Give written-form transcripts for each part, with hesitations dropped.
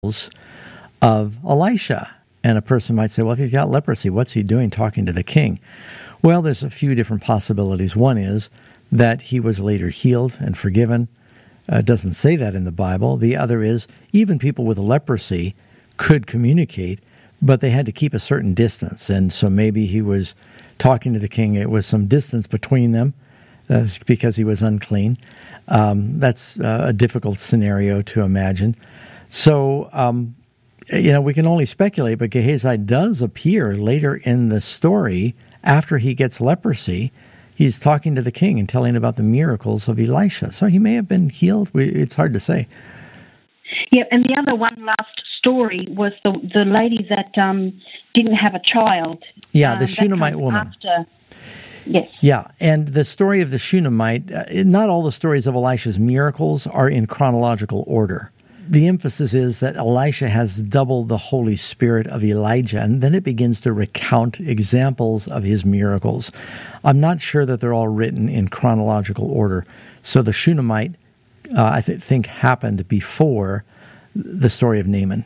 of Elisha. And a person might say, well, if he's got leprosy, what's he doing talking to the king? Well, there's a few different possibilities. One is that he was later healed and forgiven. It doesn't say that in the Bible. The other is even people with leprosy could communicate, but they had to keep a certain distance. And so maybe he was talking to the king. It was some distance between them because he was unclean. That's a difficult scenario to imagine. So, we can only speculate, but Gehazi does appear later in the story after he gets leprosy. He's talking to the king and telling about the miracles of Elisha. So he may have been healed. It's hard to say. Yeah, and the other one last story was the lady that didn't have a child. Yeah, the Shunammite woman. After. Yes. Yeah, and the story of the Shunammite, not all the stories of Elisha's miracles are in chronological order. The emphasis is that Elisha has doubled the Holy Spirit of Elijah, and then it begins to recount examples of his miracles. I'm not sure that they're all written in chronological order. So the Shunammite, I think, happened before the story of Naaman.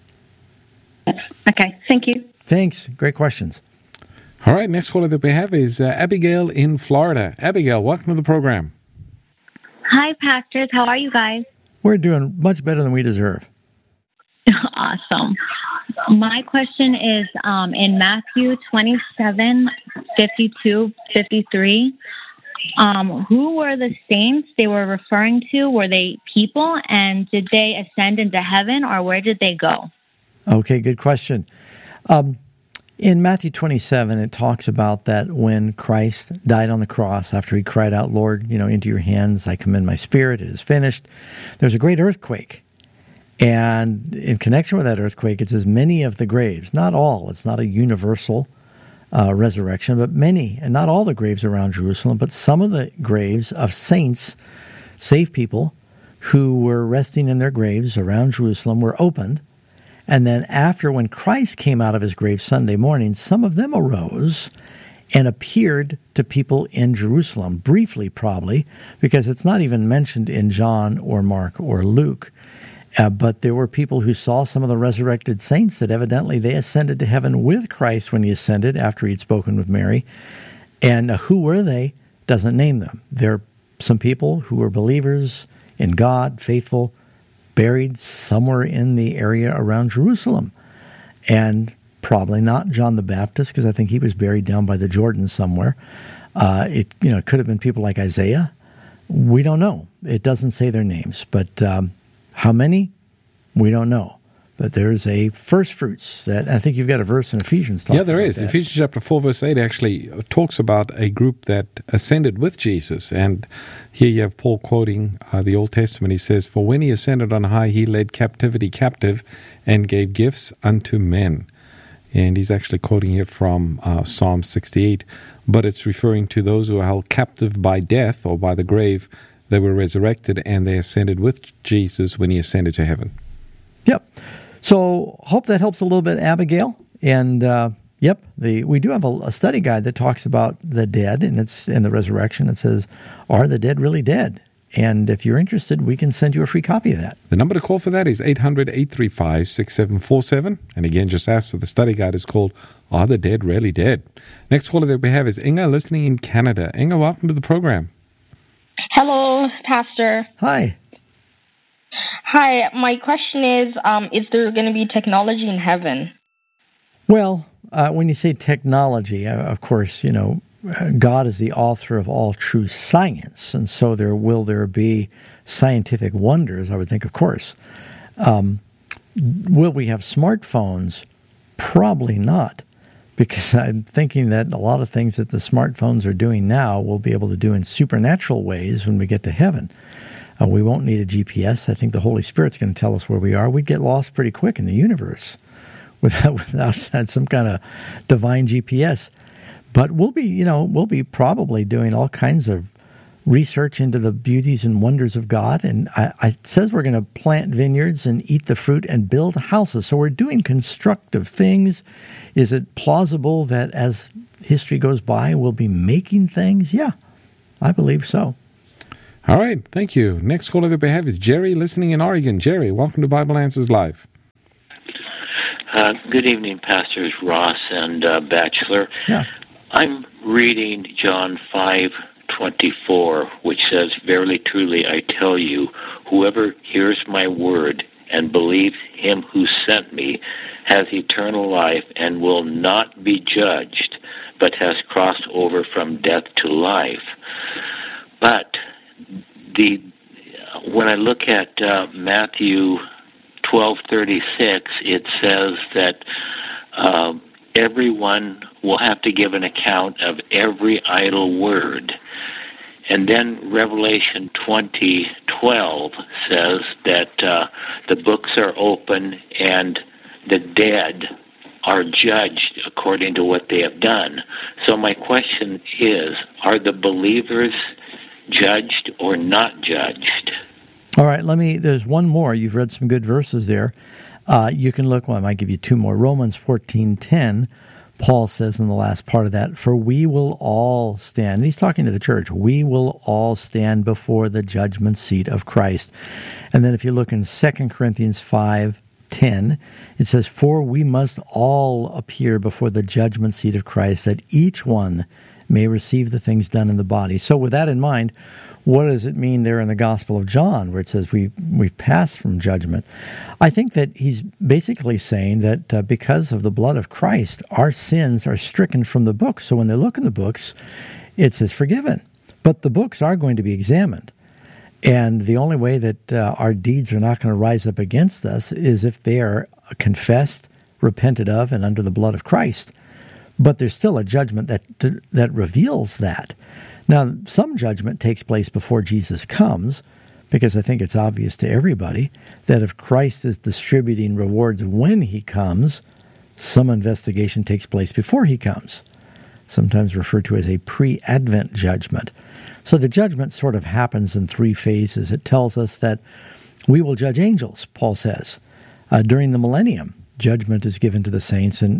Okay, thank you. Thanks. Great questions. All right, next caller that we have is Abigail in Florida. Abigail, welcome to the program. Hi, pastors. How are you guys? We're doing much better than we deserve. Awesome. My question is in Matthew 27, 52, 53, who were the saints they were referring to? Were they people, and did they ascend into heaven, or where did they go? Okay, good question. In Matthew 27, it talks about that when Christ died on the cross, after he cried out, Lord, into your hands I commend my spirit, it is finished. There's a great earthquake. And in connection with that earthquake, it says many of the graves, not all, it's not a universal resurrection, but many, and not all the graves around Jerusalem, but some of the graves of saints, saved people, who were resting in their graves around Jerusalem were opened. And then after, when Christ came out of his grave Sunday morning, some of them arose and appeared to people in Jerusalem, briefly probably, because it's not even mentioned in John or Mark or Luke. But there were people who saw some of the resurrected saints that evidently they ascended to heaven with Christ when he ascended after he'd spoken with Mary. And who were they? Doesn't name them. They're some people who were believers in God, faithful, buried somewhere in the area around Jerusalem. And probably not John the Baptist, because I think he was buried down by the Jordan somewhere. It could have been people like Isaiah. We don't know. It doesn't say their names. But how many? We don't know. But there's a first fruits that I think you've got a verse in Ephesians talking about. Yeah, there is. That. Ephesians chapter 4, verse 8 actually talks about a group that ascended with Jesus. And here you have Paul quoting the Old Testament. He says, "For when he ascended on high, he led captivity captive and gave gifts unto men." And he's actually quoting here from Psalm 68. But it's referring to those who are held captive by death or by the grave. They were resurrected and they ascended with Jesus when he ascended to heaven. Yep. So hope that helps a little bit, Abigail. And we do have a study guide that talks about the dead, and it's in the resurrection. It says, "Are the dead really dead?" And if you're interested, we can send you a free copy of that. The number to call for that is 800-835-6747. And again, just ask for the study guide. It's called "Are the Dead Really Dead?" Next caller that we have is Inga, listening in Canada. Inga, welcome to the program. Hello, Pastor. Hi. Hi, my question is there going to be technology in heaven? Well, when you say technology, of course, God is the author of all true science, and so will there be scientific wonders, I would think, of course. Will we have smartphones? Probably not, because I'm thinking that a lot of things that the smartphones are doing now we'll be able to do in supernatural ways when we get to heaven. We won't need a GPS. I think the Holy Spirit's going to tell us where we are. We'd get lost pretty quick in the universe without some kind of divine GPS. But we'll be probably doing all kinds of research into the beauties and wonders of God. And it says we're going to plant vineyards and eat the fruit and build houses. So we're doing constructive things. Is it plausible that as history goes by, we'll be making things? Yeah, I believe so. All right, thank you. Next caller that we have is Jerry, listening in Oregon. Jerry, welcome to Bible Answers Live. Good evening, Pastors Ross and Batchelor. Yeah. I'm reading John 5:24, which says, "Verily, truly, I tell you, whoever hears my word and believes him who sent me has eternal life and will not be judged, but has crossed over from death to life." But when I look at Matthew 12:36, it says that everyone will have to give an account of every idle word. And then Revelation 20:12 says that the books are open and the dead are judged according to what they have done. So my question is, are the believers judged or not judged? All right, there's one more. You've read some good verses there. You can look, I might give you two more. Romans 14:10, Paul says in the last part of that, "For we will all stand," and he's talking to the church, "we will all stand before the judgment seat of Christ." And then if you look in 2 Corinthians 5:10, it says, "For we must all appear before the judgment seat of Christ, that each one may receive the things done in the body." So with that in mind, what does it mean there in the Gospel of John, where it says we've passed from judgment? I think that he's basically saying that because of the blood of Christ, our sins are stricken from the book. So when they look in the books, it says forgiven. But the books are going to be examined. And the only way that our deeds are not going to rise up against us is if they are confessed, repented of, and under the blood of Christ. But there's still a judgment that reveals that. Now, some judgment takes place before Jesus comes, because I think it's obvious to everybody that if Christ is distributing rewards when he comes, some investigation takes place before he comes, sometimes referred to as a pre-Advent judgment. So the judgment sort of happens in three phases. It tells us that we will judge angels, Paul says. During the millennium, judgment is given to the saints, and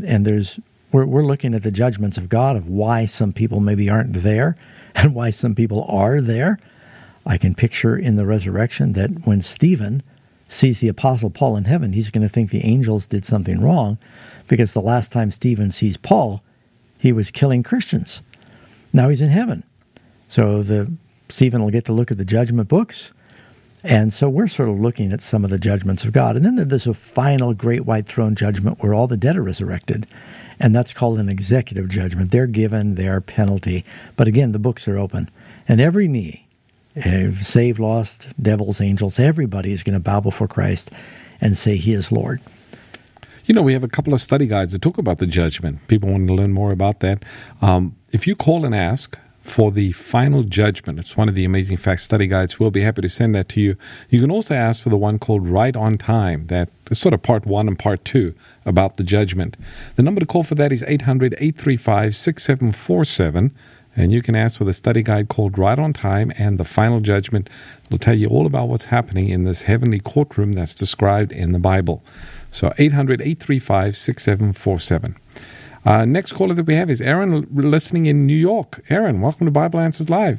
we're looking at the judgments of God of why some people maybe aren't there and why some people are there. I can picture in the resurrection that when Stephen sees the Apostle Paul in heaven, he's going to think the angels did something wrong, because the last time Stephen sees Paul, he was killing Christians. Now he's in heaven. So Stephen will get to look at the judgment books. And so we're sort of looking at some of the judgments of God. And then there's a final great white throne judgment where all the dead are resurrected. And that's called an executive judgment. They're given their penalty. But again, the books are open. And every knee, saved, lost, devils, angels, everybody is going to bow before Christ and say he is Lord. You know, we have a couple of study guides that talk about the judgment. People want to learn more about that. If you call and ask for the final judgment, it's one of the Amazing Facts study guides. We'll be happy to send that to you. You can also ask for the one called Right on Time. That is sort of part 1 and part 2 about the judgment. The number to call for that is 800-835-6747. And you can ask for the study guide called Right on Time and the Final Judgment. It'll tell you all about what's happening in this heavenly courtroom that's described in the Bible. So 800-835-6747. Next caller that we have is Aaron, listening in New York. Aaron, welcome to Bible Answers Live.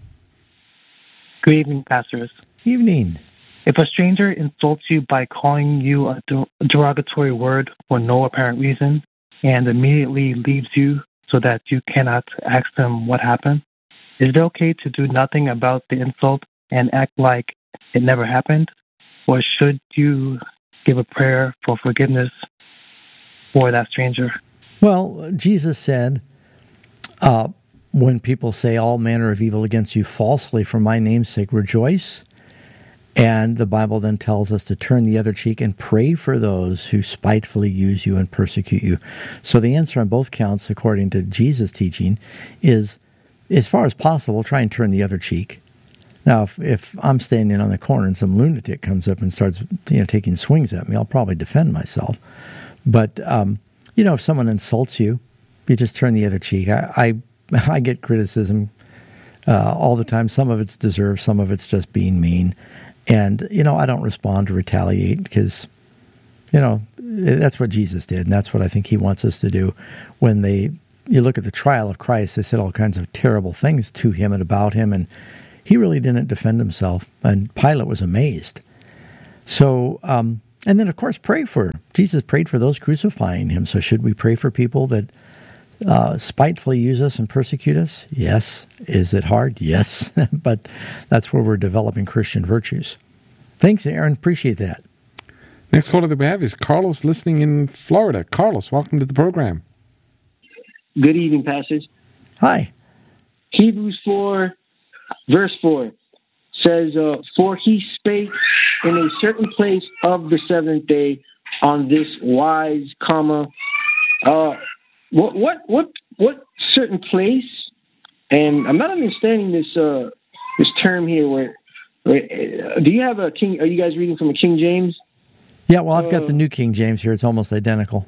Good evening, pastors. Evening. If a stranger insults you by calling you a derogatory word for no apparent reason and immediately leaves you so that you cannot ask them what happened, is it okay to do nothing about the insult and act like it never happened? Or should you give a prayer for forgiveness for that stranger? Well, Jesus said, when people say all manner of evil against you falsely for my name's sake, rejoice. And the Bible then tells us to turn the other cheek and pray for those who spitefully use you and persecute you. So the answer on both counts, according to Jesus' teaching, is, as far as possible, try and turn the other cheek. Now, if I'm standing on the corner and some lunatic comes up and starts taking swings at me, I'll probably defend myself. But if someone insults you, you just turn the other cheek. I get criticism all the time. Some of it's deserved, some of it's just being mean. And, I don't respond to retaliate because, that's what Jesus did. And that's what I think he wants us to do. When you look at the trial of Christ, they said all kinds of terrible things to him and about him. And he really didn't defend himself. And Pilate was amazed. So And then, of course, Jesus prayed for those crucifying him. So should we pray for people that spitefully use us and persecute us? Yes. Is it hard? Yes. But that's where we're developing Christian virtues. Thanks, Aaron. Appreciate that. Next caller that we have is Carlos, listening in Florida. Carlos, welcome to the program. Good evening, pastors. Hi. Hebrews 4, verse 4 says, "For he spake in a certain place of the seventh day on this wise, comma." What certain place? And I'm not understanding this term here. Where do you have a King? Are you guys reading from a King James? Yeah, well, I've got the New King James here. It's almost identical.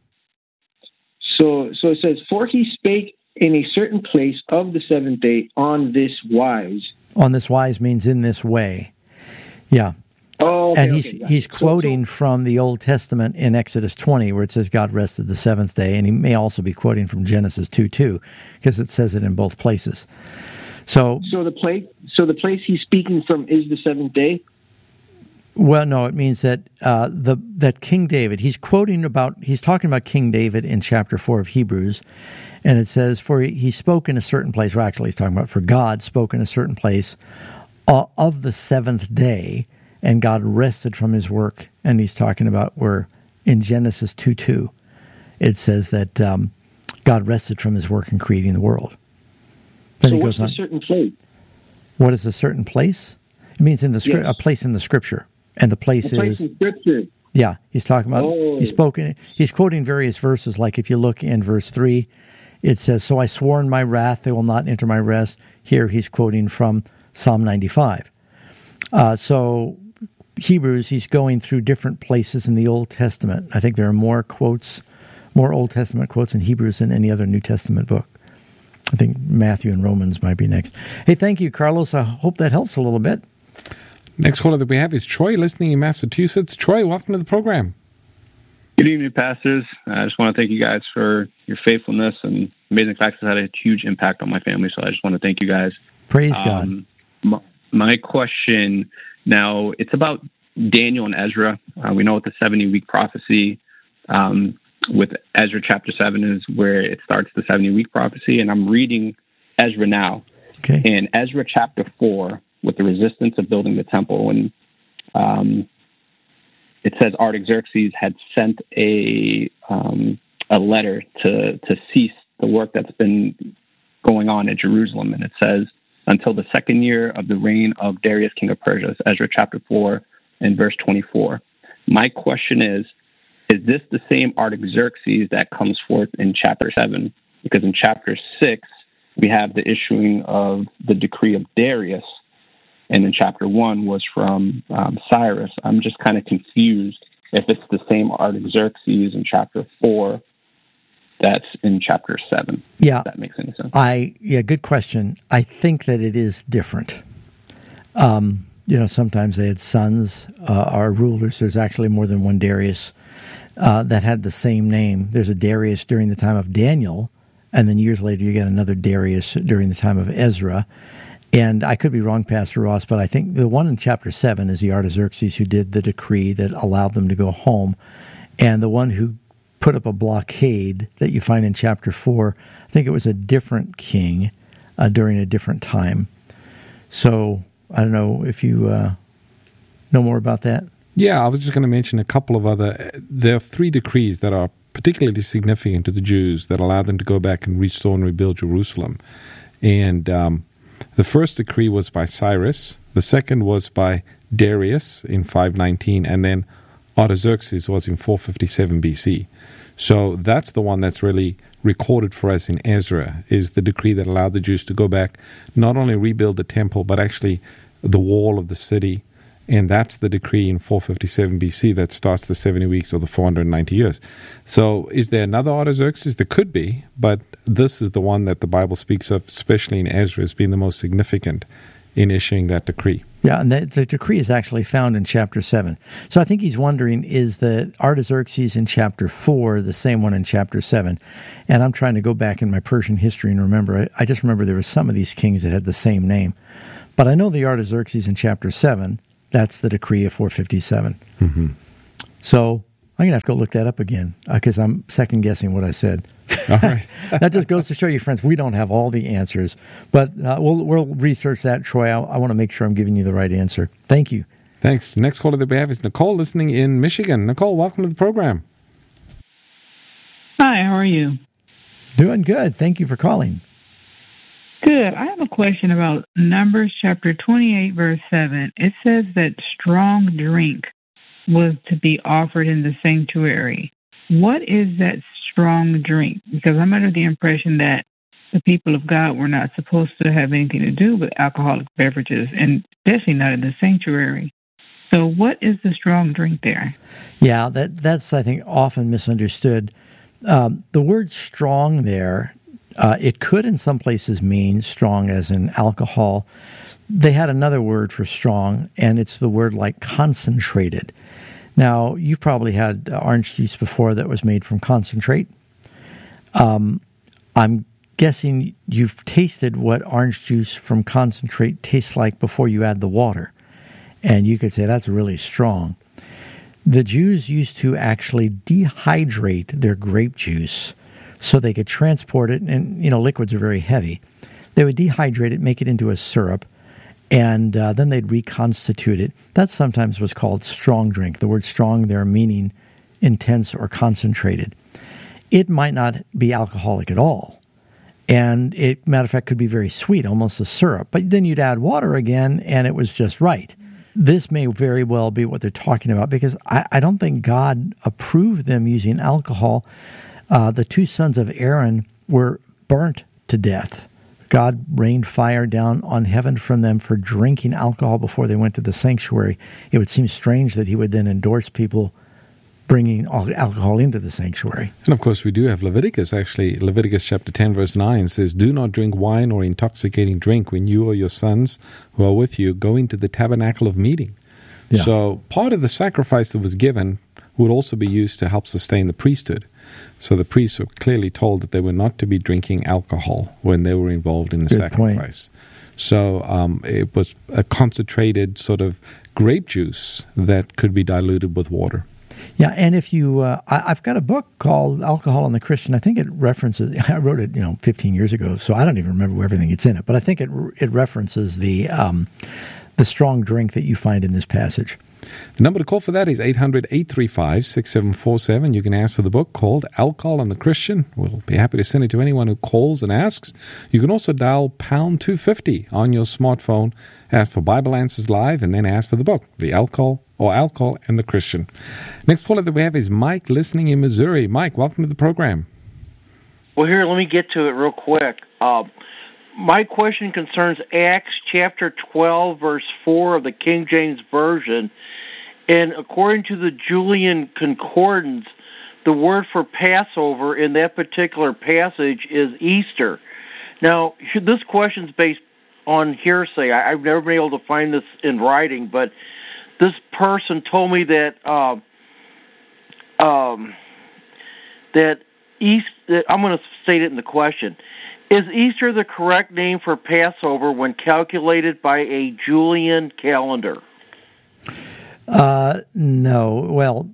So it says, "For he spake in a certain place of the seventh day on this wise." On this wise means in this way. Yeah. Oh, okay, and he's quoting from the Old Testament in Exodus 20, where it says God rested the seventh day, and he may also be quoting from Genesis 2:2, because it says it in both places. So the place he's speaking from is the seventh day. Well, no, it means that that King David, he's talking about King David in chapter 4 of Hebrews, and it says, "For he spoke in a certain place," well, actually he's talking about, "For God spoke in a certain place of the seventh day, and God rested from his work." And he's talking about where in Genesis 2:2, it says that God rested from his work in creating the world. Then so what's a certain place? What is a certain place? It means in the a place in the Scripture. And the place is in Scripture. Yeah, he's talking about. He's quoting various verses. Like if you look in verse 3, it says, "So I swore in my wrath, they will not enter my rest." Here he's quoting from Psalm 95. So Hebrews, he's going through different places in the Old Testament. I think there are more Old Testament quotes in Hebrews than any other New Testament book. I think Matthew and Romans might be next. Hey, thank you, Carlos. I hope that helps a little bit. Next caller that we have is Troy, listening in Massachusetts. Troy, welcome to the program. Good evening, pastors. I just want to thank you guys for your faithfulness and amazing facts has had a huge impact on my family, so I just want to thank you guys. Praise God. My question now, it's about Daniel and Ezra. We know what the 70-week prophecy with Ezra chapter 7 is where it starts the 70-week prophecy, and I'm reading Ezra now. Okay. In Ezra chapter 4, with the resistance of building the temple, when it says Artaxerxes had sent a letter to cease the work that's been going on at Jerusalem, and it says, "Until the second year of the reign of Darius, king of Persia." It's Ezra chapter 4 and verse 24. My question is this the same Artaxerxes that comes forth in chapter 7? Because in chapter 6, we have the issuing of the decree of Darius, and in chapter 1 was from Cyrus. I'm just kind of confused if it's the same Artaxerxes in chapter 4 that's in chapter 7. Yeah. If that makes any sense. Good question. I think that it is different. Sometimes they had sons or rulers. There's actually more than one Darius that had the same name. There's a Darius during the time of Daniel, and then years later you get another Darius during the time of Ezra. And I could be wrong, Pastor Ross, but I think the one in chapter 7 is the Artaxerxes who did the decree that allowed them to go home. And the one who put up a blockade that you find in chapter 4, I think it was a different king during a different time. So I don't know if you know more about that. Yeah, I was just going to mention a couple of other. There are 3 decrees that are particularly significant to the Jews that allowed them to go back and restore and rebuild Jerusalem. And the first decree was by Cyrus. The second was by Darius in 519. And then Artaxerxes was in 457 BC. So that's the one that's really recorded for us in Ezra, is the decree that allowed the Jews to go back, not only rebuild the temple, but actually the wall of the city. And that's the decree in 457 BC that starts the 70 weeks or the 490 years. So is there another Artaxerxes? There could be, but this is the one that the Bible speaks of, especially in Ezra, as being the most significant in issuing that decree. Yeah, and the decree is actually found in chapter 7. So I think he's wondering, is the Artaxerxes in chapter 4 the same one in chapter 7? And I'm trying to go back in my Persian history and remember. I just remember there were some of these kings that had the same name. But I know the Artaxerxes in chapter 7, that's the decree of 457. Mm-hmm. So I'm going to have to go look that up again because I'm second-guessing what I said. All right. That just goes to show you, friends, we don't have all the answers. But we'll research that, Troy. I want to make sure I'm giving you the right answer. Thank you. Thanks. Next caller that we have is Nicole, listening in Michigan. Nicole, welcome to the program. Hi, how are you? Doing good. Thank you for calling. Good. I have a question about Numbers chapter 28, verse 7. It says that strong drink was to be offered in the sanctuary. What is that strong drink? Because I'm under the impression that the people of God were not supposed to have anything to do with alcoholic beverages, and especially not in the sanctuary. So what is the strong drink there? Yeah, that's, I think, often misunderstood. The word strong there, it could in some places mean strong as in alcohol. They had another word for strong, and it's the word like concentrated. Now, you've probably had orange juice before that was made from concentrate. I'm guessing you've tasted what orange juice from concentrate tastes like before you add the water. And you could say that's really strong. The Jews used to actually dehydrate their grape juice so they could transport it, and, liquids are very heavy. They would dehydrate it, make it into a syrup, and then they'd reconstitute it. That sometimes was called strong drink. The word strong there meaning intense or concentrated. It might not be alcoholic at all. And it, matter of fact, could be very sweet, almost a syrup. But then you'd add water again, and it was just right. This may very well be what they're talking about, because I don't think God approved them using alcohol. The two sons of Aaron were burnt to death. God rained fire down on heaven from them for drinking alcohol before they went to the sanctuary. It would seem strange that he would then endorse people bringing alcohol into the sanctuary. And of course, we do have Leviticus, actually. Leviticus chapter 10, verse 9 says, "Do not drink wine or intoxicating drink when you or your sons who are with you go into the tabernacle of meeting." Yeah. So part of the sacrifice that was given would also be used to help sustain the priesthood. So the priests were clearly told that they were not to be drinking alcohol when they were involved in the sacrifice. Point. So it was a concentrated sort of grape juice that could be diluted with water. Yeah, and if you, I've got a book called Alcohol and the Christian. I think it references, I wrote it, 15 years ago, so I don't even remember everything that's in it. But I think it references the strong drink that you find in this passage. The number to call for that is 800-835-6747. You can ask for the book called Alcohol and the Christian. We'll be happy to send it to anyone who calls and asks. You can also dial pound 250 on your smartphone, ask for Bible Answers Live, and then ask for the book, The Alcohol and the Christian. Next caller that we have is Mike, listening in Missouri. Mike, welcome to the program. Well, here, let me get to it real quick. My question concerns Acts chapter 12, verse 4 of the King James Version. And according to the Julian Concordance, the word for Passover in that particular passage is Easter. Now, this question's based on hearsay. I've never been able to find this in writing, but this person told me that I'm going to state it in the question. Is Easter the correct name for Passover when calculated by a Julian calendar? No. Well,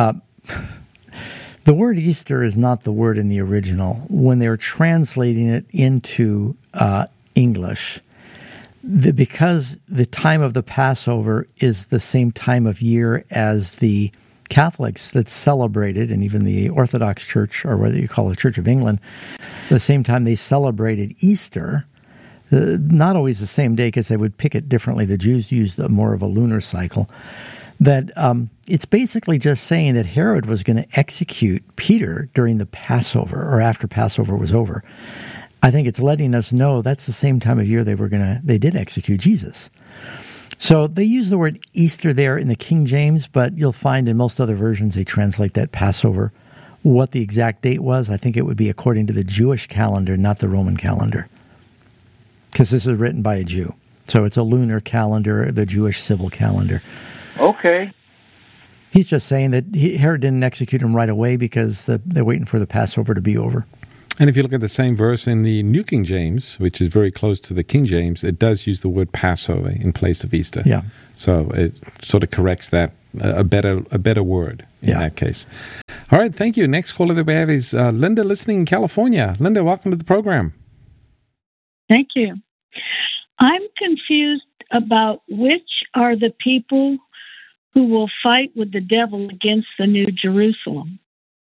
the word Easter is not the word in the original. When they're translating it into English, because the time of the Passover is the same time of year as the Catholics that celebrated, and even the Orthodox Church, or whether you call it Church of England, the same time they celebrated Easter, not always the same day because they would pick it differently. The Jews used more of a lunar cycle. That it's basically just saying that Herod was going to execute Peter during the Passover or after Passover was over. I think it's letting us know that's the same time of year they did execute Jesus. So they use the word Easter there in the King James, but you'll find in most other versions they translate that Passover. What the exact date was, I think it would be according to the Jewish calendar, not the Roman calendar, because this is written by a Jew. So it's a lunar calendar, the Jewish civil calendar. Okay. He's just saying that Herod didn't execute him right away because they're waiting for the Passover to be over. And if you look at the same verse in the New King James, which is very close to the King James, it does use the word Passover in place of Easter. Yeah. So it sort of corrects that a better word in that case. All right, thank you. Next caller that we have is Linda, listening in California. Linda, welcome to the program. Thank you. I'm confused about which are the people who will fight with the devil against the New Jerusalem.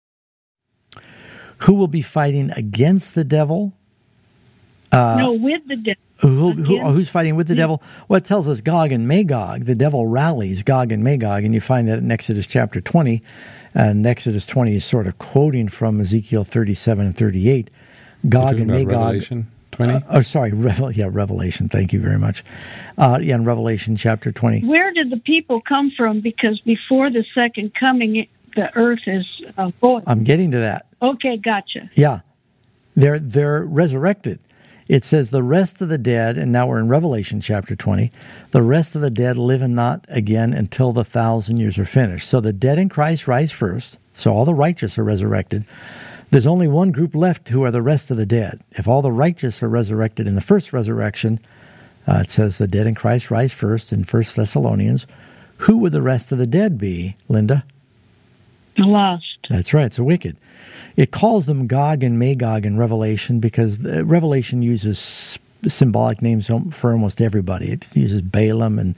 Who will be fighting against the devil? No, with the devil. Who's fighting with the devil? Well, it tells us Gog and Magog. The devil rallies Gog and Magog, and you find that in Exodus chapter 20. And Exodus 20 is sort of quoting from Ezekiel 37 and 38. Gog and Magog. Revelation 20? Revelation. Thank you very much. In Revelation chapter 20. Where did the people come from? Because before the second coming, the earth is void. I'm getting to that. Okay, gotcha. Yeah. They're resurrected. It says the rest of the dead, and now we're in Revelation chapter 20, the rest of the dead live and not again until the 1,000 years are finished. So the dead in Christ rise first, so all the righteous are resurrected. There's only one group left who are the rest of the dead. If all the righteous are resurrected in the first resurrection, it says the dead in Christ rise first in 1 Thessalonians. Who would the rest of the dead be, Linda? The lost. That's right, it's the wicked. It calls them Gog and Magog in Revelation because Revelation uses symbolic names for almost everybody. It uses Balaam and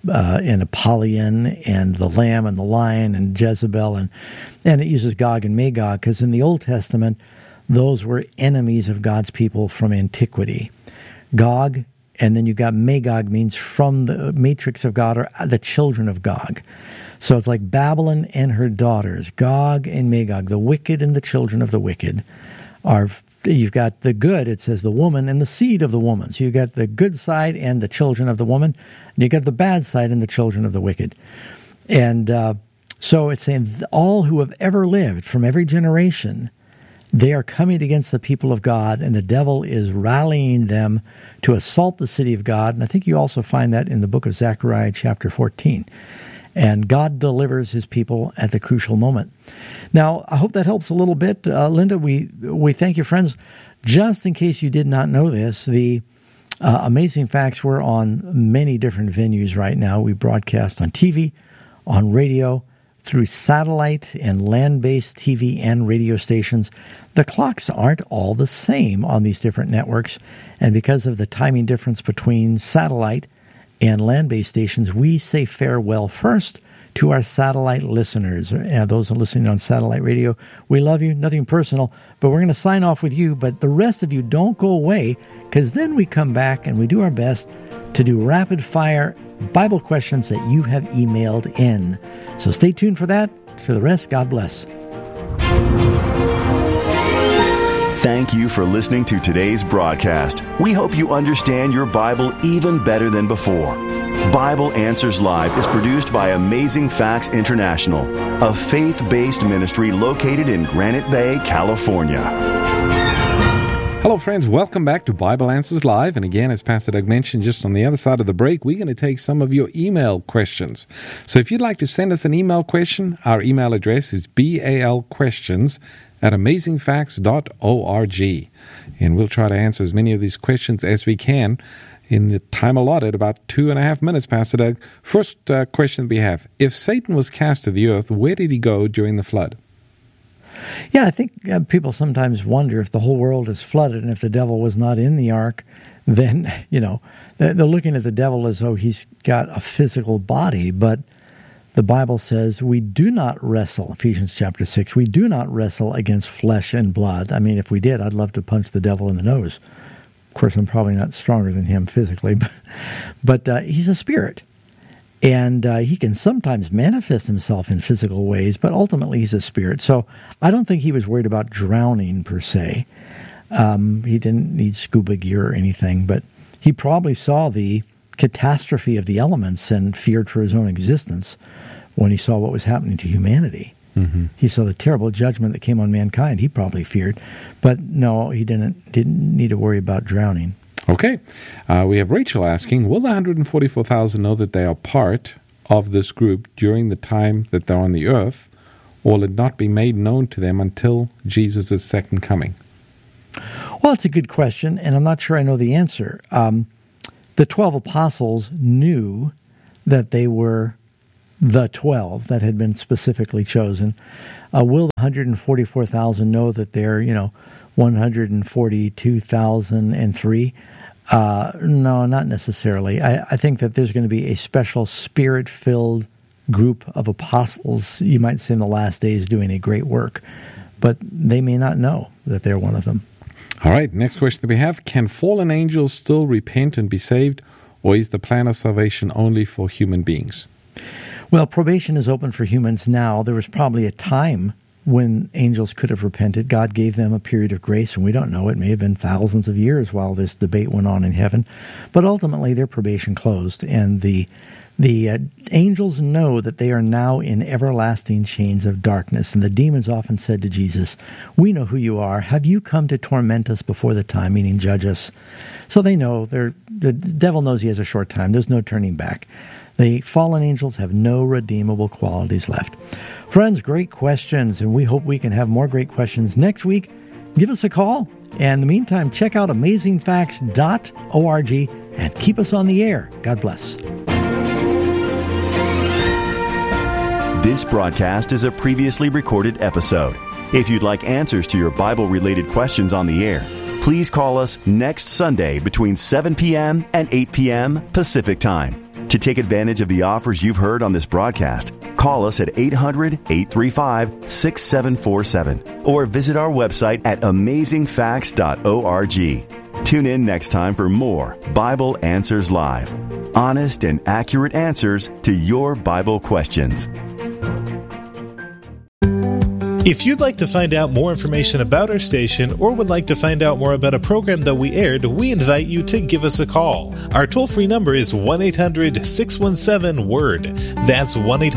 Apollyon and the lamb and the lion and Jezebel, and it uses Gog and Magog because in the Old Testament, those were enemies of God's people from antiquity. Gog, and then you got Magog, means from the matrix of God, or the children of Gog. So it's like Babylon and her daughters, Gog and Magog, the wicked and the children of the wicked. You've got the good, it says the woman and the seed of the woman. So you've got the good side and the children of the woman, and you've got the bad side and the children of the wicked. And so it's saying all who have ever lived from every generation, they are coming against the people of God, and the devil is rallying them to assault the city of God. And I think you also find that in the book of Zechariah chapter 14. And God delivers his people at the crucial moment. Now, I hope that helps a little bit. Linda, we thank you, friends. Just in case you did not know this, the Amazing Facts, we're on many different venues right now. We broadcast on TV, on radio, through satellite and land-based TV and radio stations. The clocks aren't all the same on these different networks. And because of the timing difference between satellite and land-based stations, we say farewell first to our satellite listeners. Those listening on satellite radio, we love you, nothing personal, but we're going to sign off with you. But the rest of you, don't go away, because then we come back and we do our best to do rapid-fire Bible questions that you have emailed in. So stay tuned for that. For the rest, God bless. Thank you for listening to today's broadcast. We hope you understand your Bible even better than before. Bible Answers Live is produced by Amazing Facts International, a faith-based ministry located in Granite Bay, California. Hello, friends. Welcome back to Bible Answers Live. And again, as Pastor Doug mentioned, just on the other side of the break, we're going to take some of your email questions. So if you'd like to send us an email question, our email address is balquestions@amazingfacts.org. And we'll try to answer as many of these questions as we can in the time allotted, about 2.5 minutes, Pastor Doug. First question we have: if Satan was cast to the earth, where did he go during the flood? Yeah, I think people sometimes wonder if the whole world is flooded and if the devil was not in the ark, then, they're looking at the devil as though he's got a physical body. But the Bible says we do not wrestle, Ephesians chapter 6, we do not wrestle against flesh and blood. I mean, if we did, I'd love to punch the devil in the nose. Of course, I'm probably not stronger than him physically, but he's a spirit. And he can sometimes manifest himself in physical ways, but ultimately he's a spirit. So I don't think he was worried about drowning per se. He didn't need scuba gear or anything, but he probably saw the catastrophe of the elements and feared for his own existence when he saw what was happening to humanity. Mm-hmm. He saw the terrible judgment that came on mankind. He probably feared. But no, he didn't need to worry about drowning. Okay. We have Rachel asking, will the 144,000 know that they are part of this group during the time that they're on the earth, or will it not be made known to them until Jesus' second coming? Well, it's a good question, and I'm not sure I know the answer. The 12 apostles knew that they were the 12 that had been specifically chosen. Will the 144,000 know that they're, 142,003? No, not necessarily. I think that there's going to be a special Spirit-filled group of apostles, you might say in the last days, doing a great work. But they may not know that they're one of them. All right, next question that we have. Can fallen angels still repent and be saved, or is the plan of salvation only for human beings? Well, probation is open for humans now. There was probably a time when angels could have repented. God gave them a period of grace, and we don't know. It may have been thousands of years while this debate went on in heaven. But ultimately, their probation closed, and the angels know that they are now in everlasting chains of darkness. And the demons often said to Jesus, "We know who you are. Have you come to torment us before the time," meaning judge us? So they know, the devil knows he has a short time. There's no turning back. The fallen angels have no redeemable qualities left. Friends, great questions, and we hope we can have more great questions next week. Give us a call. And in the meantime, check out amazingfacts.org and keep us on the air. God bless. This broadcast is a previously recorded episode. If you'd like answers to your Bible-related questions on the air, please call us next Sunday between 7 p.m. and 8 p.m. Pacific Time. To take advantage of the offers you've heard on this broadcast, call us at 800-835-6747 or visit our website at amazingfacts.org. Tune in next time for more Bible Answers Live. Honest and accurate answers to your Bible questions. If you'd like to find out more information about our station or would like to find out more about a program that we aired, we invite you to give us a call. Our toll-free number is 1-800-617-WORD. That's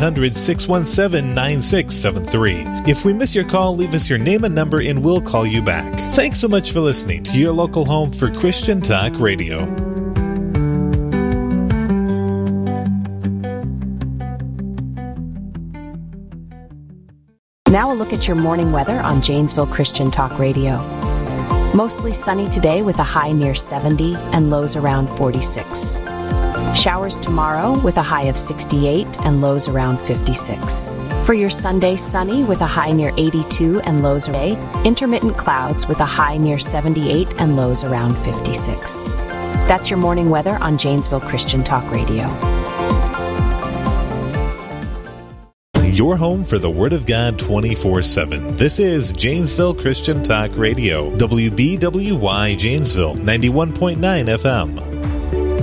1-800-617-9673. If we miss your call, leave us your name and number and we'll call you back. Thanks so much for listening to your local home for Christian Talk Radio. Now a look at your morning weather on Janesville Christian Talk Radio. Mostly sunny today with a high near 70 and lows around 46. Showers tomorrow with a high of 68 and lows around 56. For your Sunday, sunny with a high near 82 and lows today. Intermittent clouds with a high near 78 and lows around 56. That's your morning weather on Janesville Christian Talk Radio. Your home for the Word of God 24/7. This is Janesville Christian Talk Radio. WBWY Janesville, 91.9 FM.